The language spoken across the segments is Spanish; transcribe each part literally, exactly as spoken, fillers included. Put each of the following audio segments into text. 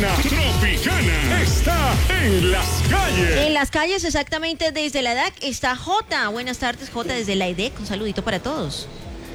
Tropicana, Tropicana está en las calles. En las calles, exactamente desde la E D A C, está Jota. Buenas tardes, Jota, desde la E D E C. Un saludito para todos.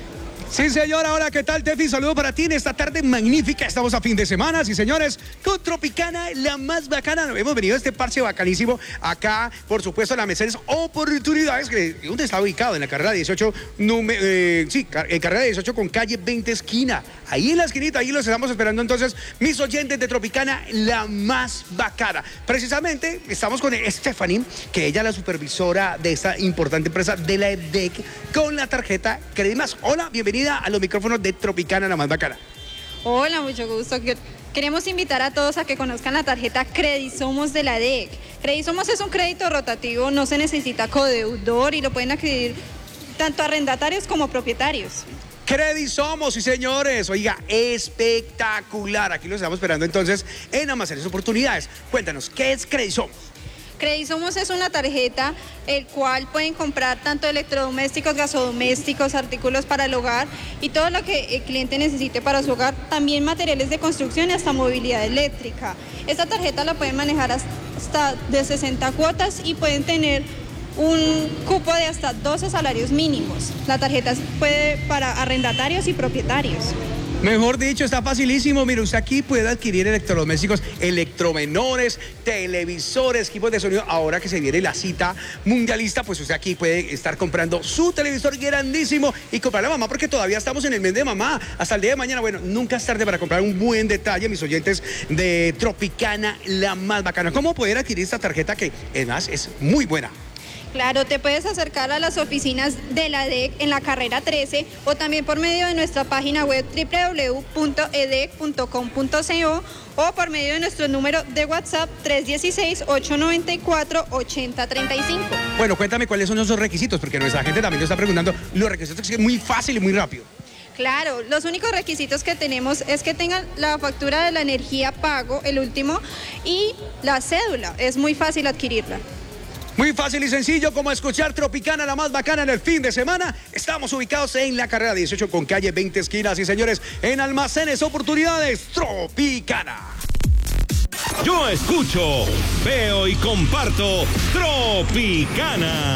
Sí, señora. Hola, ¿qué tal, Tefi? Saludo para ti en esta tarde magnífica. Estamos a fin de semana, sí, señores, con Tropicana, la más bacana. Hemos venido a este parche bacanísimo acá, por supuesto, a la Mercedes Oportunidades, que donde está ubicado, en la carrera dieciocho, número, eh, sí, en carrera dieciocho con calle veinte esquina. Ahí en la esquinita, ahí los estamos esperando entonces, mis oyentes de Tropicana, la más bacana. Precisamente, estamos con Stephanie, que ella es la supervisora de esta importante empresa de la E D E C, con la tarjeta Credimas. Hola, bienvenida a los micrófonos de Tropicana, la más bacana. Hola, mucho gusto. Queremos invitar a todos a que conozcan la tarjeta Credisomos de la E D E C. Credisomos es un crédito rotativo, no se necesita codeudor y lo pueden adquirir tanto arrendatarios como propietarios. Credisomos, sí, señores. Oiga, espectacular. Aquí los estamos esperando entonces en Almacenes Oportunidades. Cuéntanos, ¿qué es Credisomos? Credisomos es una tarjeta el cual pueden comprar tanto electrodomésticos, gasodomésticos, artículos para el hogar y todo lo que el cliente necesite para su hogar, también materiales de construcción y hasta movilidad eléctrica. Esta tarjeta la pueden manejar hasta de sesenta cuotas y pueden tener un cupo de hasta doce salarios mínimos. La tarjeta puede para arrendatarios y propietarios. Mejor dicho, está facilísimo. Mire, usted aquí puede adquirir electrodomésticos, electromenores, televisores, equipos de sonido. Ahora que se viene la cita mundialista, pues usted aquí puede estar comprando su televisor grandísimo y comprarle a mamá, porque todavía estamos en el mes de mamá. Hasta el día de mañana, bueno, nunca es tarde para comprar un buen detalle, mis oyentes de Tropicana, la más bacana. ¿Cómo poder adquirir esta tarjeta que, además, es muy buena? Claro, te puedes acercar a las oficinas de la E D E C en la carrera trece o también por medio de nuestra página web doble u doble u doble u punto e d e c punto com punto co o por medio de nuestro número de WhatsApp tres uno seis, ocho nueve cuatro, ocho cero tres cinco. Bueno, cuéntame cuáles son esos requisitos, porque nuestra gente también nos está preguntando los requisitos, que es muy fácil y muy rápido. Claro, los únicos requisitos que tenemos es que tengan la factura de la energía pago, el último, y la cédula. Es muy fácil adquirirla. Muy fácil y sencillo, como escuchar Tropicana, la más bacana en el fin de semana. Estamos ubicados en la carrera dieciocho con calle veinte esquinas, y señores, en Almacenes Oportunidades, Tropicana. Yo escucho, veo y comparto Tropicana.